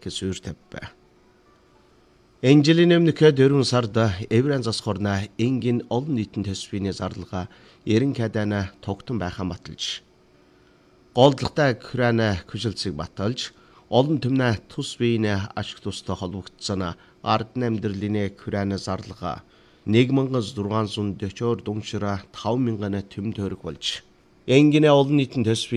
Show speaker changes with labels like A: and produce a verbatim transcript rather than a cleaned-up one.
A: гэж үр тавьв. Энэ жилийн өмнөх дөрвөн сард Еврейн засхорна энгийн олон нийтийн төсвийн зарлага ерэн кадана тогтон байхаа баталж голдолтой Украин хүчилцийг баталж олон түмнэ тус биеийн ашиг тустай холбогдсон ардны амьдралын Украин зарлага нэг мянган зургаан зуун дөчөөр дуншира таван мянган төм тойрог болж энгийн олон нийтийн төсвийн